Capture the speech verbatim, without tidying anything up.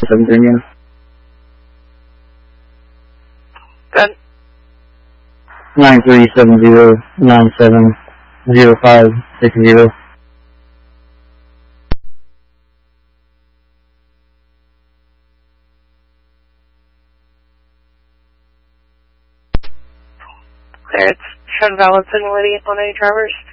seven Premium. Good. nine three seven zero nine seven zero five six zero. Clear. It's showing valid signal eighty-eight one eight drivers.